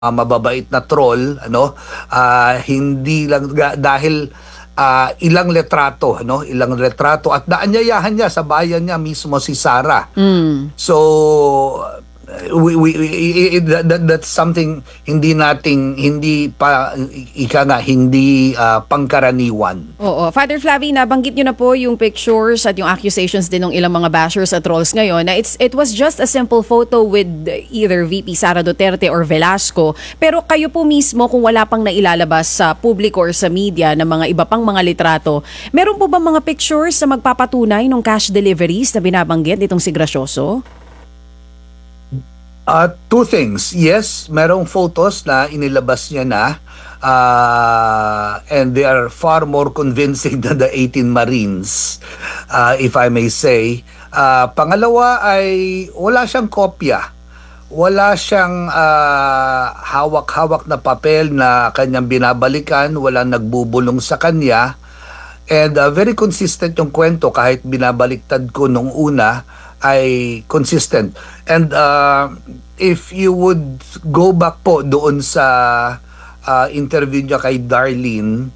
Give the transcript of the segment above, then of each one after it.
mababait na troll, ano, hindi lang dahil ilang letrato, ano, ilang retrato at naanyayahan niya sa bayan niya mismo si Sarah. Hmm. So that's something hindi pa hindi pangkaraniwan. Oo. Father Flavi, nabanggit nyo na po yung pictures at yung accusations din ng ilang mga bashers at trolls ngayon na it was just a simple photo with either VP Sara Duterte or Velasco. Pero kayo po mismo, kung wala pang nailalabas sa public or sa media ng mga iba pang mga litrato, meron po ba mga pictures na magpapatunay ng cash deliveries na binabanggit nitong si Gracioso? Two things. Yes, merong photos na inilabas niya na and they are far more convincing than the 18 Marines, if I may say. Pangalawa ay wala siyang kopya. Wala siyang hawak-hawak na papel na kanyang binabalikan, wala nagbubulong sa kanya. And very consistent yung kwento kahit binabaliktad ko nung una ay consistent. And if you would go back po doon sa interview niya kay Darlene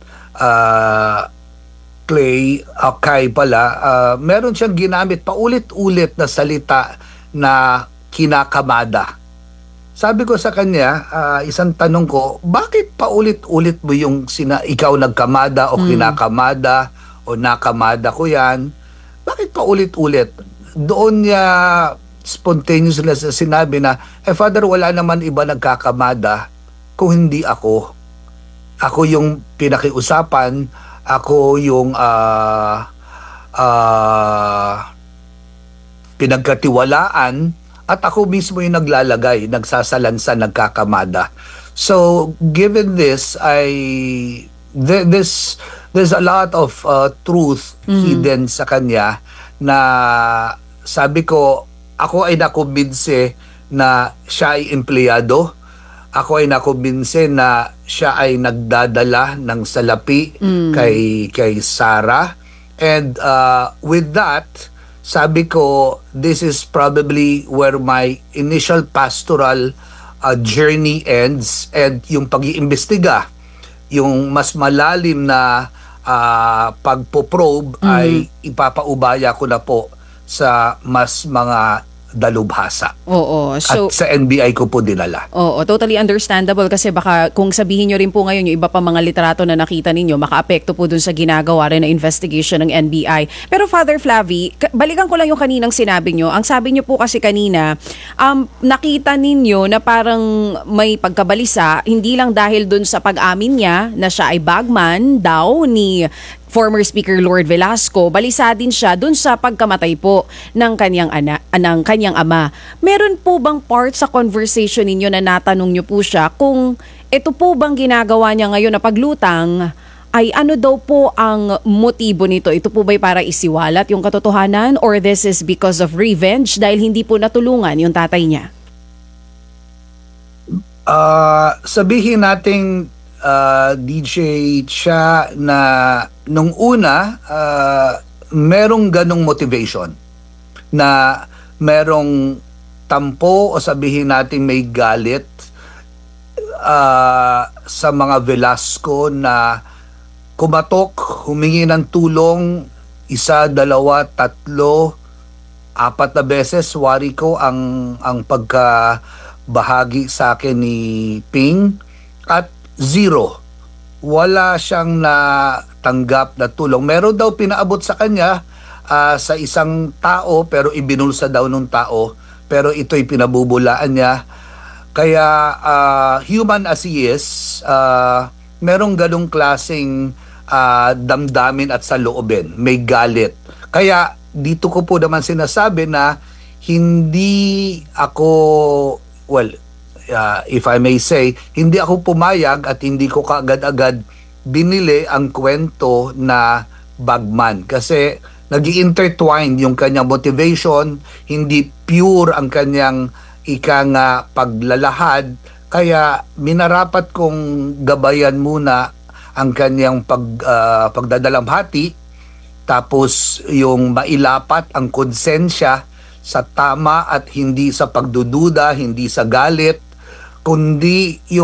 Clay, Kay pala, meron siyang ginamit paulit-ulit na salita na kinakamada. Sabi ko sa kanya, isang tanong ko, bakit paulit-ulit mo yung ikaw nagkamada o kinakamada o nakamada ko yan? Bakit paulit-ulit? Doon niya spontaneously sinabi na, Father, wala naman iba nagkakamada kung hindi ako. Ako yung pinakiusapan, ako yung pinagkatiwalaan, at ako mismo yung naglalagay, nagsasalansan, nagkakamada. So, given this, there's a lot of truth hidden sa kanya na sabi ko, ako ay nakumbinse na siya ay empleyado. Ako ay nakumbinse na siya ay nagdadala ng salapi kay Sarah. And with that, sabi ko, this is probably where my initial pastoral journey ends, and yung pag-iimbestiga, yung mas malalim na pagpoprobe ay ipapaubaya ko na po sa mas mga dalubhasa. Oo. So, at sa NBI ko po dinala. Oo, totally understandable kasi baka kung sabihin nyo rin po ngayon yung iba pa mga litrato na nakita ninyo, makaapekto po dun sa ginagawa rin na investigation ng NBI. Pero Father Flavi, balikan ko lang yung kaninang sinabi nyo. Ang sabi nyo po kasi kanina, nakita ninyo na parang may pagkabalisa, hindi lang dahil dun sa pag-amin niya na siya ay bagman daw ni former Speaker Lord Velasco, balisa din siya dun sa pagkamatay po ng kanyang ama. Meron po bang part sa conversation ninyo na natanong nyo po siya kung ito po bang ginagawa niya ngayon na paglutang ay ano daw po ang motibo nito? Ito po ba'y para isiwalat yung katotohanan or this is because of revenge dahil hindi po natulungan yung tatay niya? Sabihin nating DJ Cha na nung una merong ganong motivation na merong tampo o sabihin natin may galit sa mga Velasco na kumatok, humingi ng tulong 1, 2, 3, 4 na beses. Wari ko ang pagkabahagi sa akin ni Ping, at 0. Wala siyang natanggap na tulong. Meron daw pinaabot sa kanya sa isang tao, pero ibinulsa daw nung tao, pero ito'y pinabubulaan niya. Kaya human as he is, merong ganong klaseng damdamin at saloobin. May galit. Kaya dito ko po naman sinasabi na hindi ako, if I may say, hindi ako pumayag at hindi ko kaagad-agad binili ang kwento na bagman. Kasi nag-i-intertwine yung kanyang motivation, hindi pure ang kanyang paglalahad. Kaya minarapat kong gabayan muna ang kanyang pagdadalamhati, tapos yung mailapat ang konsensya sa tama at hindi sa pagdududa, hindi sa galit, kundi